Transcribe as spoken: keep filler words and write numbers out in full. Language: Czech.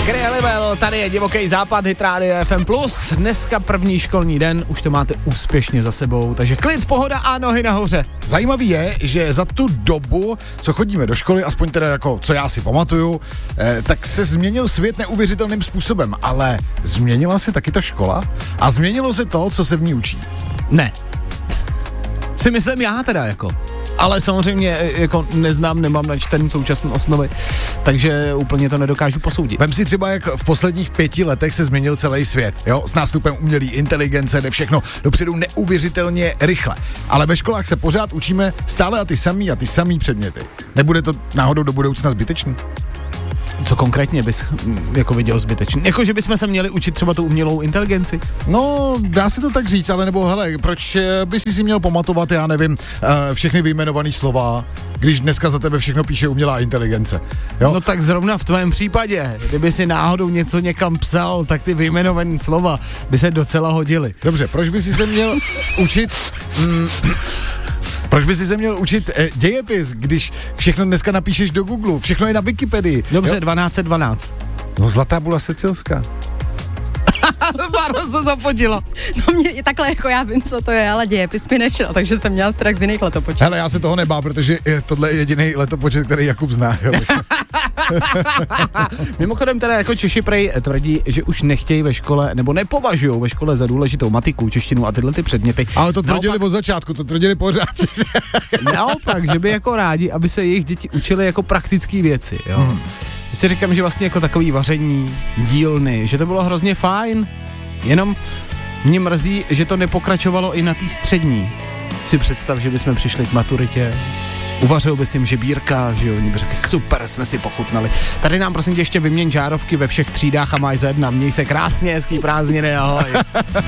Gary Halliwell, tady je Divoký západ, Hit Radio F M plus. Dneska první školní den, už to máte úspěšně za sebou, takže klid, pohoda a nohy nahoře. Zajímavý je, že za tu dobu, co chodíme do školy, aspoň teda jako, co já si pamatuju, eh, tak se změnil svět neuvěřitelným způsobem, ale změnila se taky ta škola a změnilo se to, co se v ní učí. Ne. Si myslím já teda jako. Ale samozřejmě jako neznám, nemám načtený současné osnovy, takže úplně to nedokážu posoudit. Vem si třeba, jak v posledních pěti letech se změnil celý svět, jo, s nástupem umělé inteligence, jde všechno dopředu neuvěřitelně rychle. Ale ve školách se pořád učíme stále a ty samý a ty samý předměty. Nebude to náhodou do budoucna zbytečný? Co konkrétně bys jako viděl zbytečný? Jako, že bychom se měli učit třeba tu umělou inteligenci? No, dá se to tak říct, ale nebo hele, proč bys si měl pamatovat, já nevím, všechny vyjmenované slova, když dneska za tebe všechno píše umělá inteligence, jo? No tak zrovna v tvém případě, kdyby si náhodou něco někam psal, tak ty vyjmenované slova by se docela hodily. Dobře, proč by si se měl učit... Mm, Proč by si se měl učit eh, dějepis, když všechno dneska napíšeš do Google, všechno je na Wikipedii. Dobře, dvanáct dvanáct. No zlatá bula sicilská. Báro se zapotila. No mě takhle jako já vím, co to je, ale dějepis mi nešel, takže jsem měla strach z jiných letopočtů. Hele, já se toho nebá, protože je, tohle je jediný letopočet, který Jakub zná. Jo. Mimochodem teda jako Češi prej tvrdí, že už nechtějí ve škole, nebo nepovažují ve škole za důležitou matiku, češtinu a tyhle ty předměty. Ale to tvrdili naopak, od začátku, to tvrdili pořád. Naopak, že by jako rádi, aby se jejich děti učily jako praktické věci, jo. Hmm. Si říkám, že vlastně jako takový vaření, dílny, že to bylo hrozně fajn, jenom mě mrzí, že to nepokračovalo i na té střední. Si představ, že bychom přišli k maturitě, uvařil bys jim žebírka, že jo, oni by řekli, super, jsme si pochutnali. Tady nám prosím tě ještě vyměň žárovky ve všech třídách a máš za jedna, měj se krásně, hezký prázdniny, ahoj.